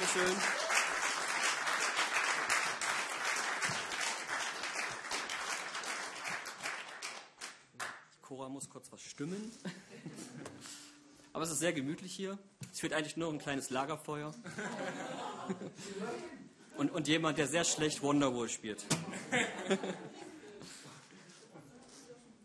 Dankeschön. Cora muss kurz was stimmen. Aber es ist sehr gemütlich hier. Es fehlt eigentlich nur ein kleines Lagerfeuer. Und jemand, der sehr schlecht Wonderwall spielt.